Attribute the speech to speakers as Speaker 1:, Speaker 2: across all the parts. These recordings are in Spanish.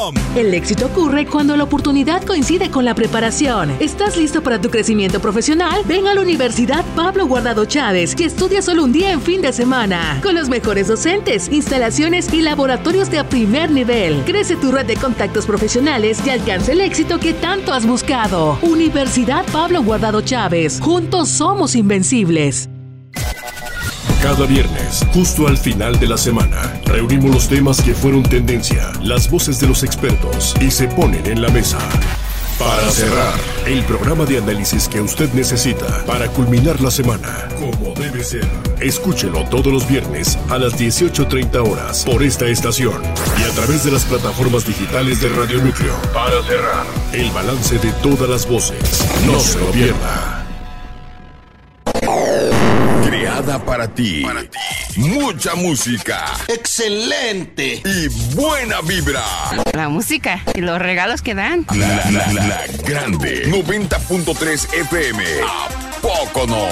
Speaker 1: UNIFORM.
Speaker 2: El éxito ocurre cuando la oportunidad coincide con la preparación. ¿Estás listo para tu crecimiento profesional? Ven a la Universidad Pablo Guardado Chávez y estudia solo un día en fin de semana. Con los mejores docentes, instalaciones y laboratorios de primer nivel. Crece tu red de contactos profesionales y alcanza el éxito que tanto has buscado. Universidad Pablo Guardado Chávez. Juntos somos invencibles.
Speaker 3: Cada viernes, justo al final de la semana, reunimos los temas que fueron tendencia, las voces de los expertos y se ponen en la mesa. Para cerrar, el programa de análisis que usted necesita para culminar la semana, como debe ser. Escúchelo todos los viernes a las 18:30 horas por esta estación y a través de las plataformas digitales de Radio Núcleo. Para cerrar, el balance de todas las voces. No se lo pierda.
Speaker 4: Creada para ti. Mucha música.
Speaker 1: ¡Excelente!
Speaker 4: Y buena vibra.
Speaker 5: La música y los regalos que dan.
Speaker 4: La grande 90.3 FM. ¿A poco no?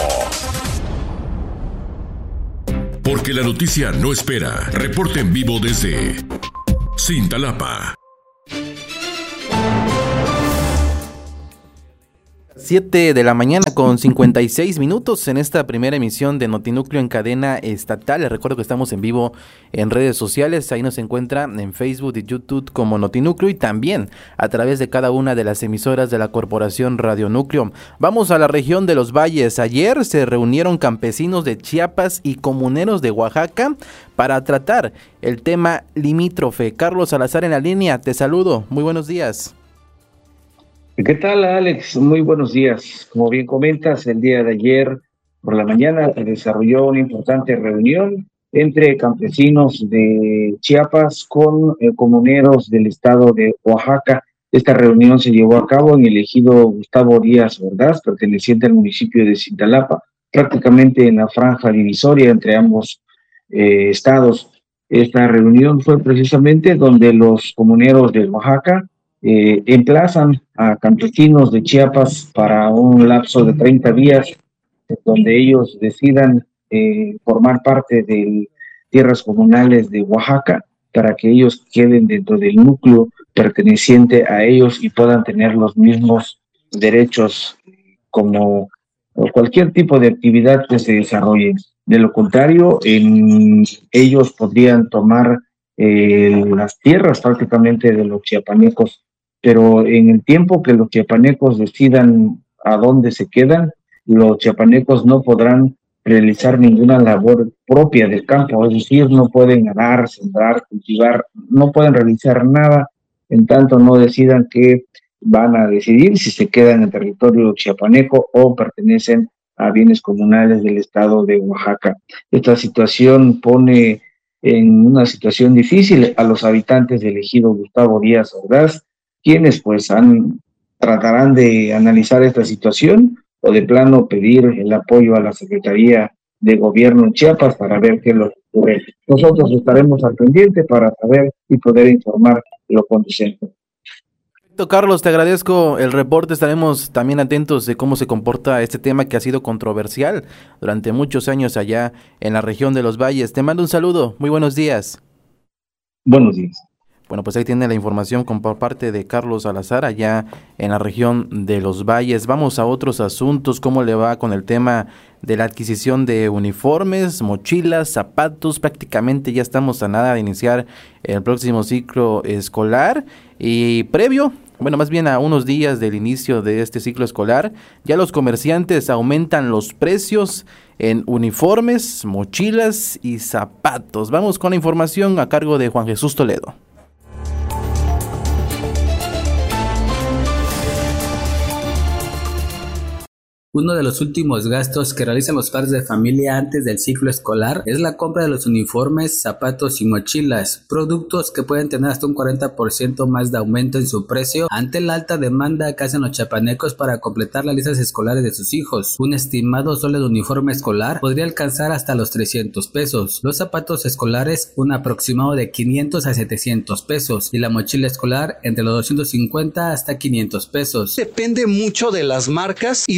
Speaker 3: Porque la noticia no espera. Reporte en vivo desde Cintalapa.
Speaker 6: 7 de la mañana con 56 minutos en esta primera emisión de Notinúcleo en cadena estatal. Les recuerdo que estamos en vivo en redes sociales. Ahí nos encuentra en Facebook y YouTube como Notinúcleo y también a través de cada una de las emisoras de la Corporación Radio Núcleo. Vamos a la región de los Valles. Ayer se reunieron campesinos de Chiapas y comuneros de Oaxaca para tratar el tema limítrofe. Carlos Salazar en la línea. Te saludo. Muy buenos días.
Speaker 7: ¿Qué tal, Alex? Muy buenos días. Como bien comentas, el día de ayer por la mañana se desarrolló una importante reunión entre campesinos de Chiapas con comuneros del estado de Oaxaca. Esta reunión se llevó a cabo en el ejido Gustavo Díaz Ordaz, perteneciente al municipio de Cintalapa, prácticamente en la franja divisoria entre ambos estados. Esta reunión fue precisamente donde los comuneros de Oaxaca emplazan a campesinos de Chiapas para un lapso de 30 días, donde ellos decidan formar parte de tierras comunales de Oaxaca, para que ellos queden dentro del núcleo perteneciente a ellos y puedan tener los mismos derechos como cualquier tipo de actividad que se desarrolle. De lo contrario, ellos podrían tomar las tierras prácticamente de los chiapanecos, pero en el tiempo que los chiapanecos decidan a dónde se quedan, los chiapanecos no podrán realizar ninguna labor propia del campo, es decir, no pueden arar, sembrar, cultivar, no pueden realizar nada en tanto no decidan que van a decidir si se quedan en el territorio chiapaneco o pertenecen a bienes comunales del estado de Oaxaca. Esta situación pone en una situación difícil a los habitantes del ejido Gustavo Díaz Ordaz, quienes pues tratarán de analizar esta situación o de plano pedir el apoyo a la Secretaría de Gobierno en Chiapas para ver qué es lo que ocurre. Nosotros estaremos al pendiente para saber y poder informar lo conducente.
Speaker 6: Perfecto, Carlos, te agradezco el reporte. Estaremos también atentos de cómo se comporta este tema que ha sido controversial durante muchos años allá en la región de los Valles. Te mando un saludo. Muy buenos días.
Speaker 7: Buenos días.
Speaker 6: Bueno, pues ahí tiene la información por parte de Carlos Salazar allá en la región de los Valles. Vamos a otros asuntos. ¿Cómo le va con el tema de la adquisición de uniformes, mochilas, zapatos? Prácticamente ya estamos a nada de iniciar el próximo ciclo escolar y más bien a unos días del inicio de este ciclo escolar, ya los comerciantes aumentan los precios en uniformes, mochilas y zapatos. Vamos con la información a cargo de Juan Jesús Toledo.
Speaker 8: Uno de los últimos gastos que realizan los padres de familia antes del ciclo escolar es la compra de los uniformes, zapatos y mochilas, productos que pueden tener hasta un 40% más de aumento en su precio ante la alta demanda que hacen los chiapanecos para completar las listas escolares de sus hijos. Un estimado solo de uniforme escolar podría alcanzar hasta los 300 pesos, los zapatos escolares un aproximado de 500 a 700 pesos y la mochila escolar entre los 250 hasta 500 pesos.
Speaker 9: Depende mucho de las marcas y de las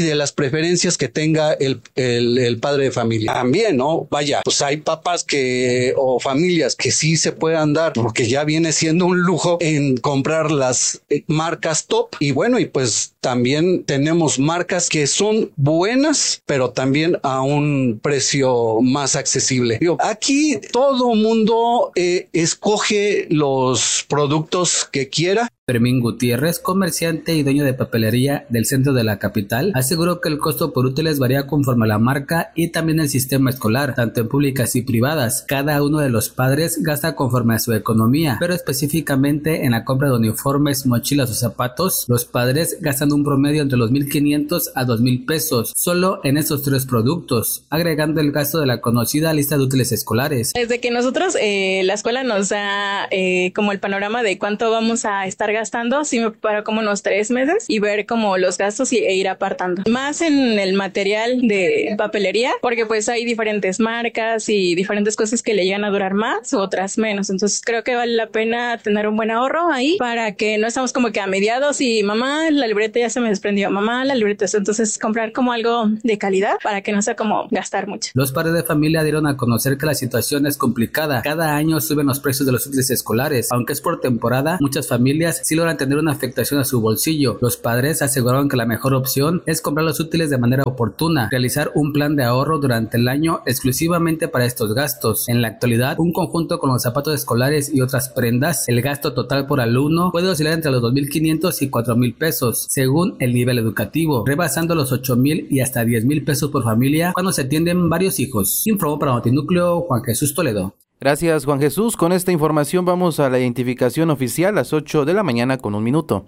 Speaker 9: preferencias que tenga el padre de familia. También, ¿no? Vaya, pues hay papás o familias que sí se puedan dar, porque ya viene siendo un lujo en comprar las marcas top. Y bueno, y pues también tenemos marcas que son buenas, pero también a un precio más accesible. Aquí todo mundo escoge los productos que quiera.
Speaker 8: Fermín Gutiérrez, comerciante y dueño de papelería del centro de la capital, aseguró que el costo por útiles varía conforme a la marca y también el sistema escolar, tanto en públicas y privadas. Cada uno de los padres gasta conforme a su economía, pero específicamente en la compra de uniformes, mochilas o zapatos, los padres gastan un promedio entre los 1,500 a 2,000 pesos, solo en estos 3 productos, agregando el gasto de la conocida lista de útiles escolares.
Speaker 10: Desde que nosotros, la escuela nos da como el panorama de cuánto vamos a estar gastando, sí me preparo como unos 3 meses y ver como los gastos e ir apartando. Más en el material de papelería, porque pues hay diferentes marcas y diferentes cosas que le llegan a durar más u otras menos. Entonces creo que vale la pena tener un buen ahorro ahí para que no estamos como que a mediados y mamá, la libreta ya se me desprendió, mamá, la libreta. Entonces comprar como algo de calidad para que no sea como gastar mucho.
Speaker 8: Los padres de familia dieron a conocer que la situación es complicada. Cada año suben los precios de los útiles escolares. Aunque es por temporada, muchas familias sí logran tener una afectación a su bolsillo. Los padres aseguraron que la mejor opción es comprar los útiles de manera oportuna, realizar un plan de ahorro durante el año exclusivamente para estos gastos. En la actualidad, un conjunto con los zapatos escolares y otras prendas, el gasto total por alumno puede oscilar entre los 2,500 y 4,000 pesos, según el nivel educativo, rebasando los 8,000 y hasta 10,000 pesos por familia cuando se atienden varios hijos. Informó para Notinúcleo Juan Jesús Toledo.
Speaker 6: Gracias, Juan Jesús. Con esta información vamos a la identificación oficial a las 8 de la mañana con 1 minuto.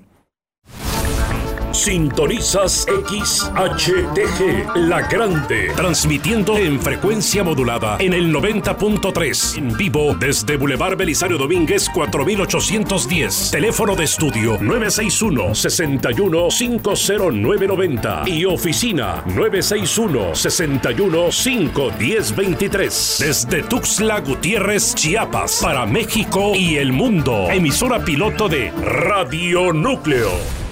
Speaker 3: Sintonizas XHTG, La Grande, transmitiendo en frecuencia modulada en el 90.3, en vivo desde Boulevard Belisario Domínguez 4810, teléfono de estudio 961-61-50990 y oficina 961-61-51023, desde Tuxtla Gutiérrez, Chiapas, para México y el mundo, emisora piloto de Radio Núcleo.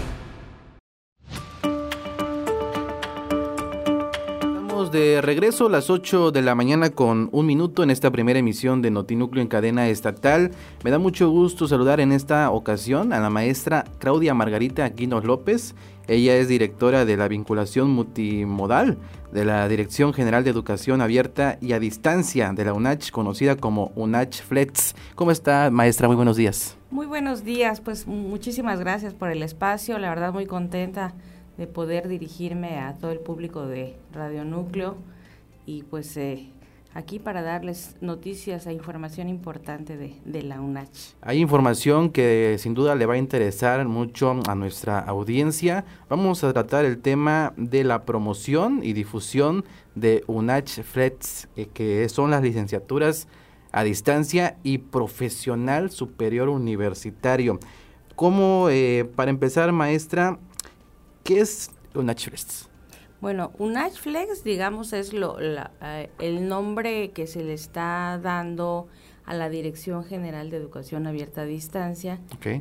Speaker 6: De regreso a las 8 de la mañana con 1 minuto en esta primera emisión de Notinúcleo en cadena estatal. Me da mucho gusto saludar en esta ocasión a la maestra Claudia Margarita Guinos López. Ella es directora de la vinculación multimodal de la Dirección General de Educación Abierta y a Distancia de la UNACH, conocida como UNACH Flex. ¿Cómo está, maestra? Muy buenos días.
Speaker 11: Muy buenos días, pues muchísimas gracias por el espacio, la verdad muy contenta de poder dirigirme a todo el público de Radio Núcleo y pues aquí para darles noticias e información importante de la UNACH.
Speaker 6: Hay información que sin duda le va a interesar mucho a nuestra audiencia. Vamos a tratar el tema de la promoción y difusión de UNACH Flex, que son las licenciaturas a distancia y profesional superior universitario. ¿Cómo, para empezar, maestra, qué es UNACH Flex?
Speaker 11: Bueno, UNACH Flex, digamos, es el nombre que se le está dando a la Dirección General de Educación Abierta a Distancia.
Speaker 6: Okay.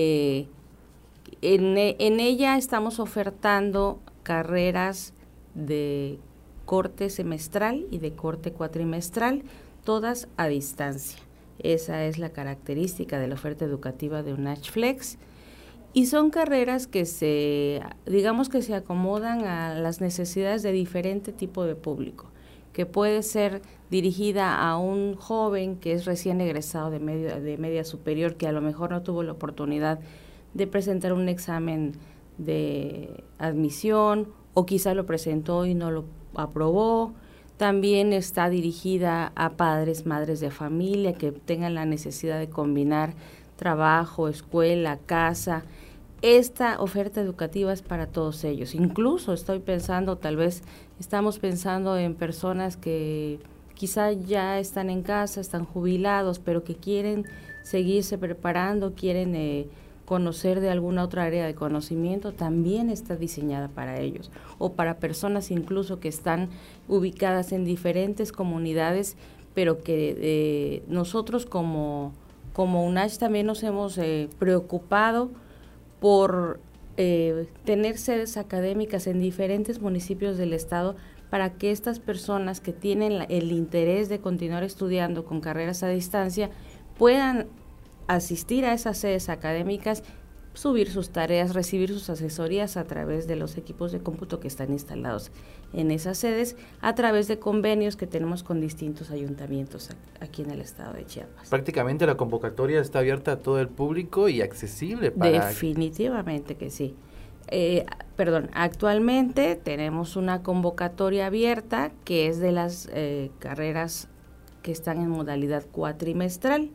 Speaker 11: En ella estamos ofertando carreras de corte semestral y de corte cuatrimestral, todas a distancia. Esa es la característica de la oferta educativa de UNACH Flex. Y son carreras que se acomodan a las necesidades de diferente tipo de público, que puede ser dirigida a un joven que es recién egresado de media superior, que a lo mejor no tuvo la oportunidad de presentar un examen de admisión, o quizá lo presentó y no lo aprobó. También está dirigida a padres, madres de familia, que tengan la necesidad de combinar trabajo, escuela, casa. Esta oferta educativa es para todos ellos. Incluso estamos pensando en personas que quizá ya están en casa, están jubilados, pero que quieren seguirse preparando, quieren conocer de alguna otra área de conocimiento, también está diseñada para ellos. O para personas incluso que están ubicadas en diferentes comunidades, pero que nosotros como UNACH también nos hemos preocupado por tener sedes académicas en diferentes municipios del estado para que estas personas que tienen el interés de continuar estudiando con carreras a distancia puedan asistir a esas sedes académicas, subir sus tareas, recibir sus asesorías a través de los equipos de cómputo que están instalados en esas sedes, a través de convenios que tenemos con distintos ayuntamientos aquí en el estado de Chiapas.
Speaker 6: Prácticamente la convocatoria está abierta a todo el público y accesible para...
Speaker 11: Definitivamente que sí. Actualmente tenemos una convocatoria abierta que es de las carreras que están en modalidad cuatrimestral.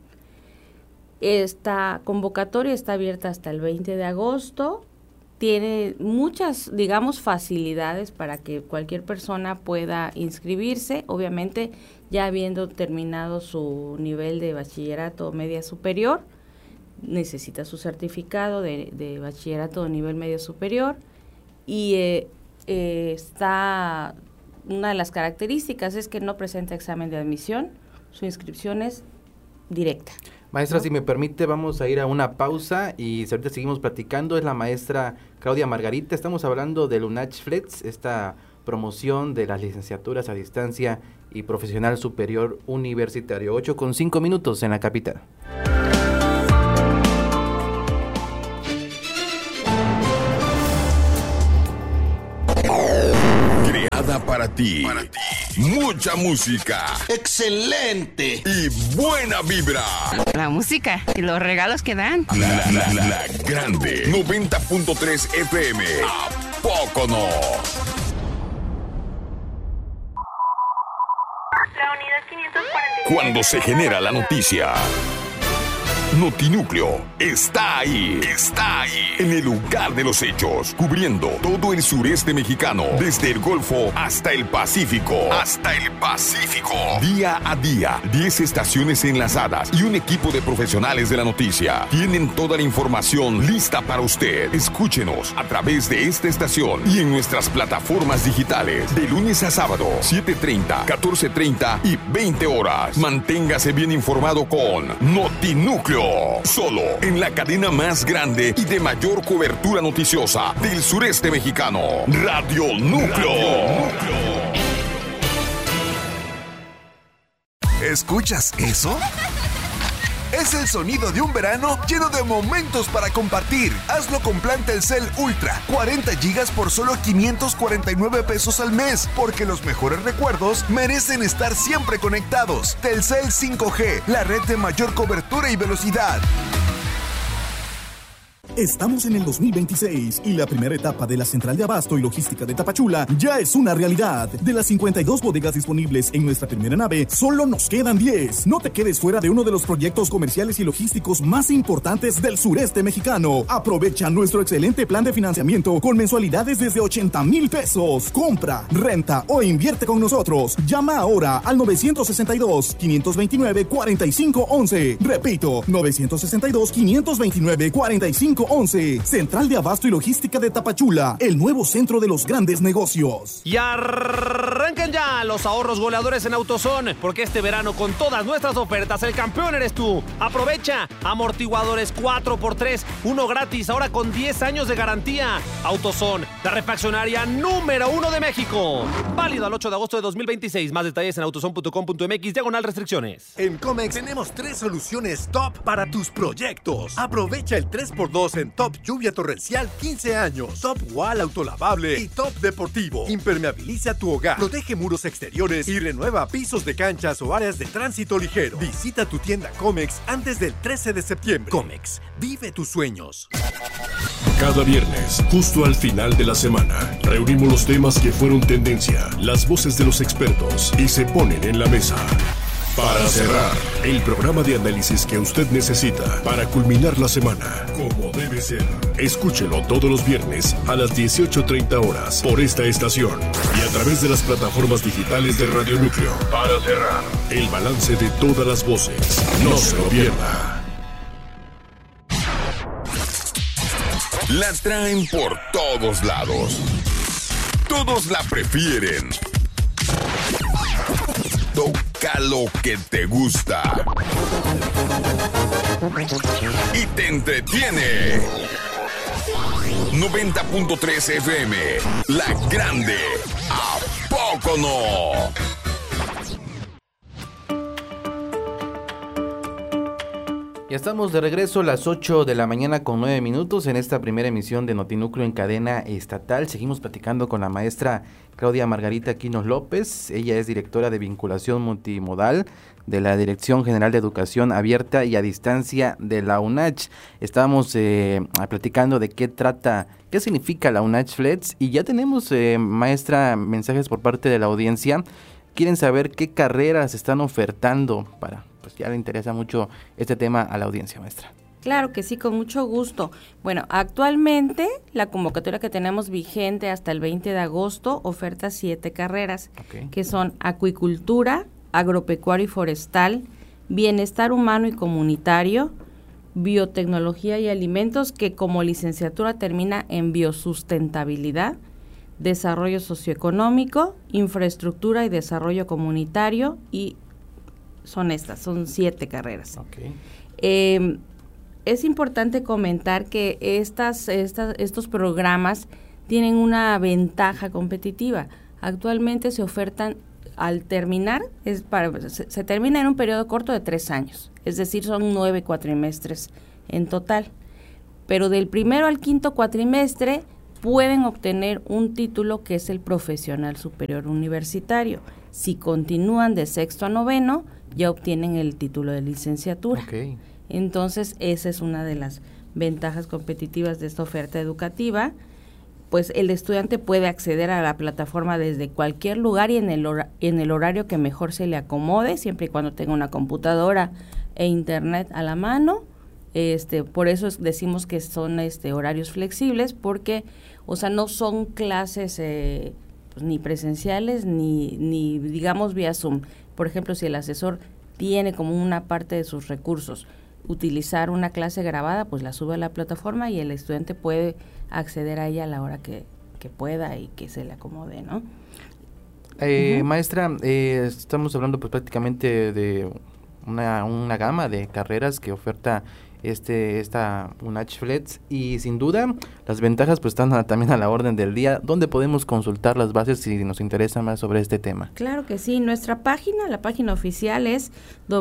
Speaker 11: Esta convocatoria está abierta hasta el 20 de agosto, tiene muchas, facilidades para que cualquier persona pueda inscribirse, obviamente ya habiendo terminado su nivel de bachillerato o media superior, necesita su certificado de bachillerato de nivel medio superior y está, una de las características es que no presenta examen de admisión, su inscripción es directa.
Speaker 6: Maestra, si me permite, vamos a ir a una pausa y ahorita seguimos platicando. Es la maestra Claudia Margarita. Estamos hablando del UNACH Flex, esta promoción de las licenciaturas a distancia y profesional superior universitario. 8:05 en la capital.
Speaker 4: Creada para ti. Mucha música.
Speaker 1: ¡Excelente!
Speaker 4: Y buena vibra.
Speaker 5: La música y los regalos que dan.
Speaker 4: La grande 90.3 FM. ¿A poco no?
Speaker 12: La unidad 545.
Speaker 4: Cuando se genera la noticia, Notinúcleo está ahí. En el lugar de los hechos, cubriendo todo el sureste mexicano, desde el Golfo hasta el Pacífico. Día a día, 10 estaciones enlazadas y un equipo de profesionales de la noticia tienen toda la información lista para usted. Escúchenos a través de esta estación y en nuestras plataformas digitales, de lunes a sábado, 7:30, 14:30 y 20 horas. Manténgase bien informado con Notinúcleo. Solo en la cadena más grande y de mayor cobertura noticiosa del sureste mexicano, Radio Núcleo.
Speaker 13: ¿Escuchas eso? Es el sonido de un verano lleno de momentos para compartir. Hazlo con plan Telcel Ultra, 40 gigas por solo 549 pesos al mes, porque los mejores recuerdos merecen estar siempre conectados. Telcel 5G, la red de mayor cobertura y velocidad.
Speaker 14: Estamos en el 2026 y la primera etapa de la Central de Abasto y Logística de Tapachula ya es una realidad. De las 52 bodegas disponibles en nuestra primera nave, solo nos quedan 10. No te quedes fuera de uno de los proyectos comerciales y logísticos más importantes del sureste mexicano. Aprovecha nuestro excelente plan de financiamiento con mensualidades desde 80,000 pesos. Compra, renta o invierte con nosotros. Llama ahora al 962-529-4511. Repito, 962-529-4511. Central de Abasto y Logística de Tapachula, el nuevo centro de los grandes negocios.
Speaker 15: Y arranquen ya los ahorros goleadores en AutoZone, porque este verano con todas nuestras ofertas el campeón eres tú. Aprovecha amortiguadores 4x3, uno gratis, ahora con 10 años de garantía. AutoZone, la refaccionaria número 1 de México. Válido al 8 de agosto de 2026. Más detalles en autozone.com.mx/restricciones.
Speaker 16: En Comex tenemos 3 soluciones top para tus proyectos. Aprovecha el 3x2 en Top Lluvia Torrencial 15 años, Top Wall Autolavable y Top Deportivo. Impermeabiliza tu hogar, protege muros exteriores y renueva pisos de canchas o áreas de tránsito ligero. Visita tu tienda Comex antes del 13 de septiembre. Comex, vive tus sueños.
Speaker 3: Cada viernes, justo al final de la semana, reunimos los temas que fueron tendencia, las voces de los expertos y se ponen en la mesa. Para cerrar, el programa de análisis que usted necesita para culminar la semana, como debe ser. Escúchelo todos los viernes a las 18:30 horas por esta estación y a través de las plataformas digitales de Radio Núcleo. Para cerrar, el balance de todas las voces. No se lo pierda.
Speaker 4: La traen por todos lados. Todos la prefieren. Toca lo que te gusta y te entretiene. 90.3 FM, La Grande, ¿a poco no?
Speaker 6: Ya estamos de regreso a las 8 de la mañana con 9 minutos en esta primera emisión de Notinúcleo en cadena estatal. Seguimos platicando con la maestra Claudia Margarita Quinos López. Ella es directora de vinculación multimodal de la Dirección General de Educación Abierta y a Distancia de la UNACH. Estábamos platicando de qué significa la UNACH Flex, y ya tenemos, maestra, mensajes por parte de la audiencia. Quieren saber qué carreras están ofertando para... Pues ya le interesa mucho este tema a la audiencia, maestra.
Speaker 11: Claro que sí, con mucho gusto. Bueno, actualmente la convocatoria que tenemos vigente hasta el 20 de agosto oferta 7 carreras, que son acuicultura, agropecuario y forestal, bienestar humano y comunitario, biotecnología y alimentos, que como licenciatura termina en biosustentabilidad, desarrollo socioeconómico, infraestructura y desarrollo comunitario, y son 7 carreras. Es importante comentar que estos programas tienen una ventaja competitiva. Actualmente se ofertan al terminar, se termina en un periodo corto de 3 años, es decir, son 9 cuatrimestres en total. Pero del primero al quinto cuatrimestre pueden obtener un título que es el profesional superior universitario. Si continúan de sexto a noveno, ya obtienen el título de licenciatura. Entonces, esa es una de las ventajas competitivas de esta oferta educativa. Pues el estudiante puede acceder a la plataforma desde cualquier lugar y en el horario que mejor se le acomode, siempre y cuando tenga una computadora e internet a la mano. Por eso decimos que son horarios flexibles, porque, o sea, no son clases pues, ni presenciales ni digamos vía Zoom. Por ejemplo, si el asesor tiene como una parte de sus recursos utilizar una clase grabada, pues la sube a la plataforma y el estudiante puede acceder a ella a la hora que pueda y que se le acomode, ¿no?
Speaker 6: Maestra, estamos hablando pues prácticamente de una gama de carreras que oferta esta UNACH Flex, y sin duda las ventajas pues están también a la orden del día. ¿Dónde podemos consultar las bases si nos interesa más sobre este tema? Claro que sí, la página oficial es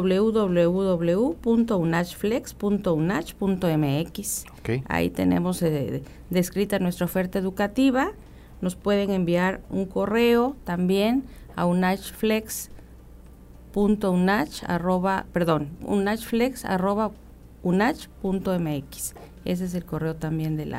Speaker 6: www.unachflex.unach.mx. Ahí tenemos descrita nuestra oferta educativa. Nos pueden enviar un correo también a unachflex@unach.mx. Ese es el correo también de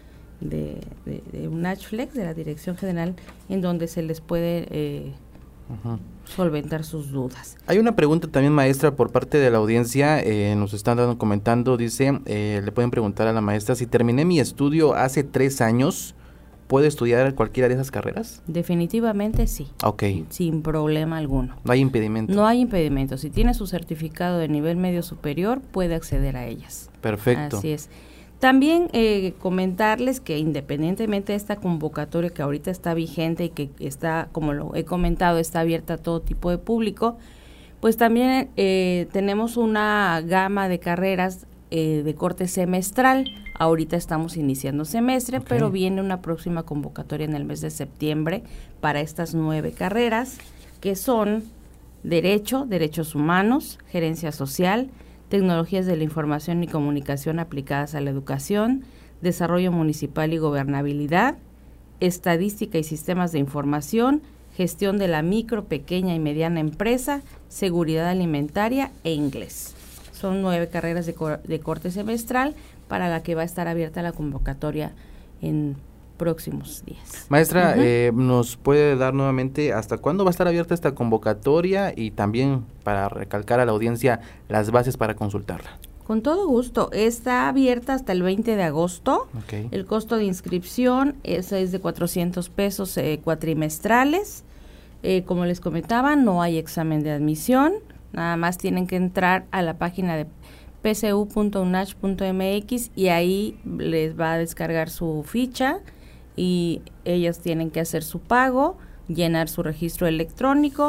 Speaker 6: UNACH Flex, de la Dirección General, en donde se les puede solventar sus dudas. Hay una pregunta también, maestra, por parte de la audiencia. Nos están comentando, dice, le pueden preguntar a la maestra: si terminé mi estudio hace 3 años, ¿puedo estudiar cualquiera de esas carreras? Definitivamente sí. Sin problema alguno. No hay impedimento. No hay impedimento. Si tiene su certificado de nivel medio superior, puede acceder a ellas. Perfecto. Así es. También comentarles que independientemente de esta convocatoria que ahorita está vigente y que está, como lo he comentado, está abierta a todo tipo de público, pues también tenemos una gama de carreras de corte semestral. Ahorita estamos iniciando semestre, pero viene una próxima convocatoria en el mes de septiembre para estas 9 carreras, que son Derecho, Derechos Humanos, Gerencia Social, Tecnologías de la Información y Comunicación aplicadas a la educación, Desarrollo Municipal y Gobernabilidad, Estadística y Sistemas de Información, Gestión de la Micro, Pequeña y Mediana Empresa, Seguridad Alimentaria e Inglés. Son 9 carreras de corte semestral para la que va a estar abierta la convocatoria en próximos días. Maestra, ¿nos puede dar nuevamente hasta cuándo va a estar abierta esta convocatoria, y también para recalcar a la audiencia las bases para consultarla? Con todo gusto. Está abierta hasta el 20 de agosto. El costo de inscripción es de 400 pesos cuatrimestrales. Como les comentaba, no hay examen de admisión. Nada más tienen que entrar a la página de pcu.unach.mx y ahí les va a descargar su ficha y ellas tienen que hacer su pago, llenar su registro electrónico,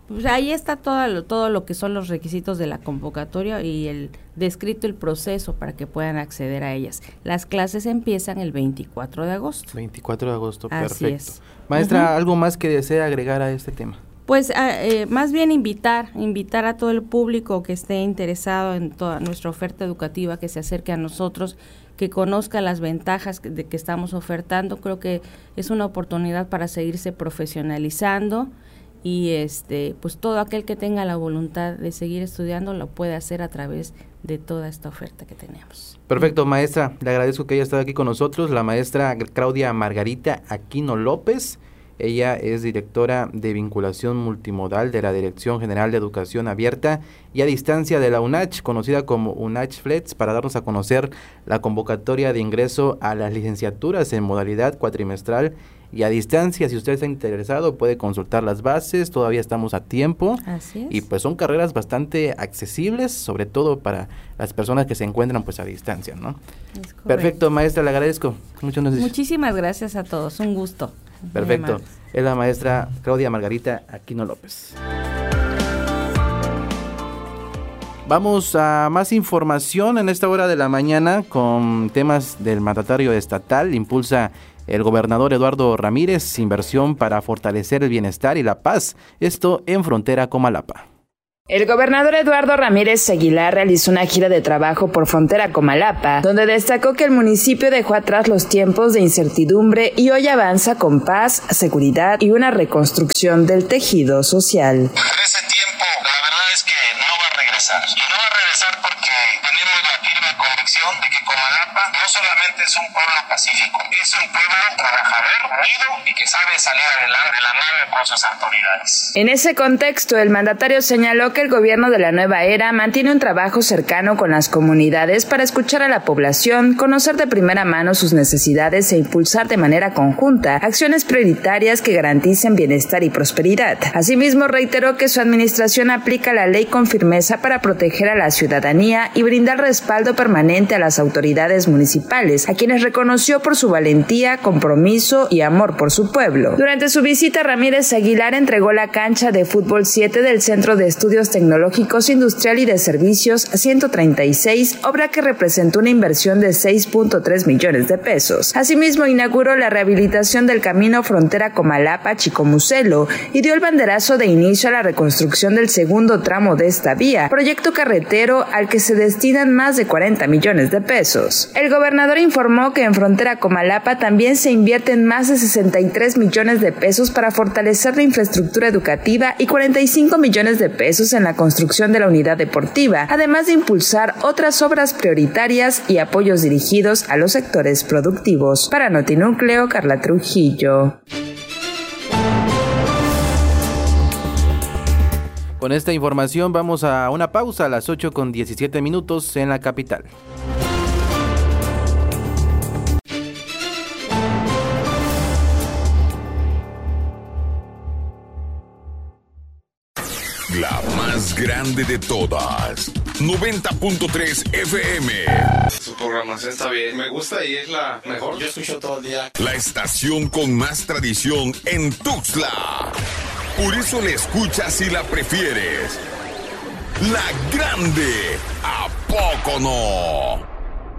Speaker 11: Pues ahí está todo lo que son los requisitos de la convocatoria y el descrito el proceso para que puedan acceder a ellas. Las clases empiezan el 24 de agosto.
Speaker 6: 24 de agosto,
Speaker 11: Así
Speaker 6: perfecto.
Speaker 11: es.
Speaker 6: Maestra, ¿algo más que desea agregar a este tema?
Speaker 11: Pues más bien invitar a todo el público que esté interesado en toda nuestra oferta educativa, que se acerque a nosotros, que conozca las ventajas de que estamos ofertando. Creo que es una oportunidad para seguirse profesionalizando y pues todo aquel que tenga la voluntad de seguir estudiando lo puede hacer a través de toda esta oferta que tenemos.
Speaker 6: Perfecto, maestra, le agradezco que haya estado aquí con nosotros, la maestra Claudia Margarita Aquino López. Ella es directora de vinculación multimodal de la Dirección General de Educación Abierta y a Distancia de la UNACH, conocida como UNACH Flex, para darnos a conocer la convocatoria de ingreso a las licenciaturas en modalidad cuatrimestral y a distancia. Si usted está interesado, puede consultar las bases, todavía estamos a tiempo.
Speaker 11: Así es.
Speaker 6: Y pues son carreras bastante accesibles, sobre todo para las personas que se encuentran pues a distancia, ¿no? Perfecto, maestra, le agradezco.
Speaker 11: Muchísimas gracias a todos, un gusto.
Speaker 6: Perfecto, es la maestra Claudia Margarita Aquino López. Vamos a más información en esta hora de la mañana con temas del mandatario estatal. Impulsa el gobernador Eduardo Ramírez inversión para fortalecer el bienestar y la paz, esto en frontera Comalapa.
Speaker 17: El gobernador Eduardo Ramírez Aguilar realizó una gira de trabajo por frontera Comalapa, donde destacó que el municipio dejó atrás los tiempos de incertidumbre y hoy avanza con paz, seguridad y una reconstrucción del tejido social.
Speaker 18: Ese tiempo, la verdad es que no va a regresar. Y no va a regresar porque tenemos la firme convicción de que Comalapa no solamente es un pueblo pacífico, es un pueblo trabajador, unido y que sabe salir adelante de la mano con sus autoridades.
Speaker 17: En ese contexto, el mandatario señaló que el gobierno de la nueva era mantiene un trabajo cercano con las comunidades para escuchar a la población, conocer de primera mano sus necesidades e impulsar de manera conjunta acciones prioritarias que garanticen bienestar y prosperidad. Asimismo, reiteró que su administración aplica la ley con firmeza para proteger a la ciudadanía y brindar respaldo permanente a las autoridades municipales, a quienes reconoció por su valentía, compromiso y amor por su pueblo. Durante su visita, Ramírez Aguilar entregó la cancha de fútbol 7 del Centro de Estudios Tecnológicos Industrial y de Servicios 136, obra que representó una inversión de 6.3 millones de pesos. Asimismo, inauguró la rehabilitación del camino frontera Comalapa-Chicomucelo y dio el banderazo de inicio a la reconstrucción del segundo tramo de esta vía, proyecto carretero al que se destinan más de 40 millones de pesos. El gobernador informó que en frontera Comalapa también se invierten más de 63 millones de pesos para fortalecer la infraestructura educativa y 45 millones de pesos en la construcción de la unidad deportiva, además de impulsar otras obras prioritarias y apoyos dirigidos a los sectores productivos. Para Notinúcleo, Carla Trujillo.
Speaker 6: Con esta información vamos a una pausa a las 8:17 en la capital.
Speaker 4: La más grande de todas. 90.3 FM.
Speaker 19: Su programación está bien, me gusta y es la mejor. Yo escucho todo el día.
Speaker 4: La estación con más tradición en Tuxtla. Por eso la escuchas y la prefieres. La grande. ¿A poco no?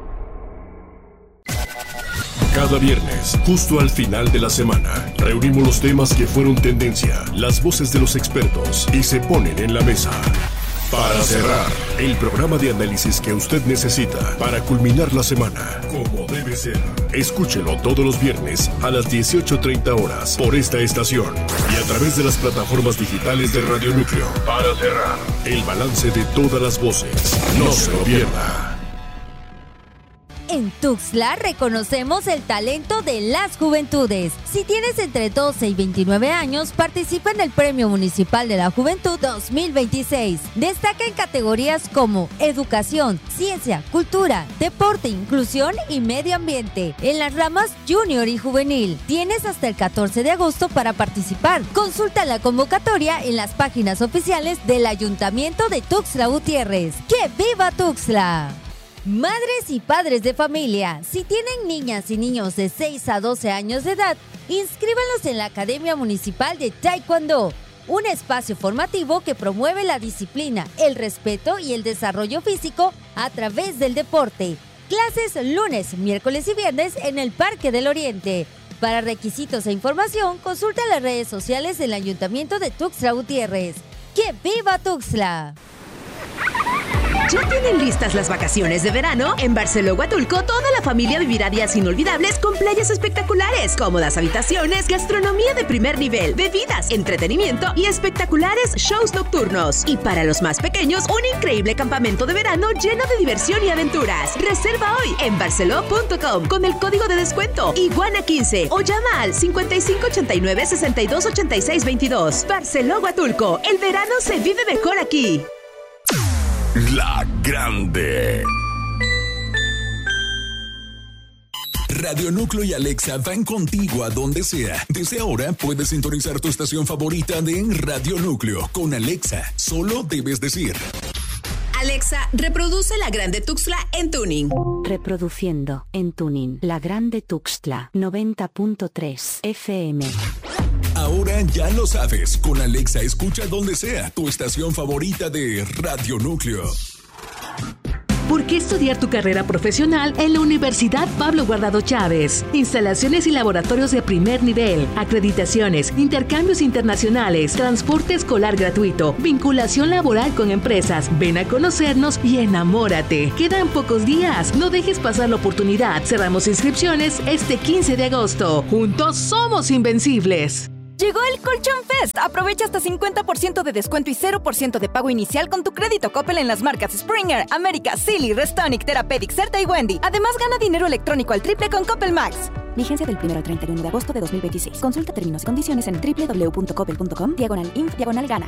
Speaker 3: Cada viernes, justo al final de la semana, reunimos los temas que fueron tendencia, las voces de los expertos y se ponen en la mesa. Para cerrar, el programa de análisis que usted necesita para culminar la semana, como debe ser. Escúchelo todos los viernes a las 18:30 horas por esta estación y a través de las plataformas digitales de Radio Núcleo. Para cerrar, el balance de todas las voces. No se lo pierda.
Speaker 20: En Tuxtla reconocemos el talento de las juventudes. Si tienes entre 12 y 29 años, participa en el Premio Municipal de la Juventud 2026. Destaca en categorías como educación, ciencia, cultura, deporte, inclusión y medio ambiente. En las ramas junior y juvenil. Tienes hasta el 14 de agosto para participar. Consulta la convocatoria en las páginas oficiales del Ayuntamiento de Tuxtla Gutiérrez. ¡Que viva Tuxtla! Madres y padres de familia, si tienen niñas y niños de 6 a 12 años de edad, inscríbanlos en la Academia Municipal de Taekwondo. un espacio formativo que promueve la disciplina, el respeto y el desarrollo físico a través del deporte. Clases lunes, miércoles y viernes en el Parque del Oriente. Para requisitos e información, consulta las redes sociales del Ayuntamiento de Tuxtla Gutiérrez. ¡Que viva Tuxtla!
Speaker 21: ¿Ya tienen listas las vacaciones de verano? En Barceló Huatulco, toda la familia vivirá días inolvidables con playas espectaculares, cómodas habitaciones, gastronomía de primer nivel, bebidas, entretenimiento y espectaculares shows nocturnos. Y para los más pequeños, un increíble campamento de verano lleno de diversión y aventuras. Reserva hoy en barceló.com con el código de descuento Iguana15 o llama al 5589-628622. Barceló Huatulco, el verano se vive mejor aquí.
Speaker 4: La Grande.
Speaker 14: Radio Núcleo y Alexa van contigo a donde sea. Desde ahora puedes sintonizar tu estación favorita de Radio Núcleo. Con Alexa, solo debes decir:
Speaker 21: Alexa, reproduce La Grande Tuxtla en tuning.
Speaker 22: Reproduciendo en tuning La Grande Tuxtla 90.3 FM.
Speaker 14: Ahora ya lo sabes, con Alexa escucha donde sea tu estación favorita de Radio Núcleo.
Speaker 2: ¿Por qué estudiar tu carrera profesional en la Universidad Pablo Guardado Chávez? Instalaciones y laboratorios de primer nivel, acreditaciones, intercambios internacionales, transporte escolar gratuito, vinculación laboral con empresas. Ven a conocernos y enamórate. Quedan pocos días, no dejes pasar la oportunidad. Cerramos inscripciones este 15 de agosto. Juntos somos invencibles.
Speaker 23: Llegó el Colchón Fest. Aprovecha hasta 50% de descuento y 0% de pago inicial con tu crédito Coppel en las marcas Springer, América, Silly, Restonic, Therapeutic, Certa y Wendy. Además, gana dinero electrónico al triple con Coppel Max. Vigencia del 1 al 31 de agosto de 2026. Consulta términos y condiciones en www.coppel.com/inf/gana.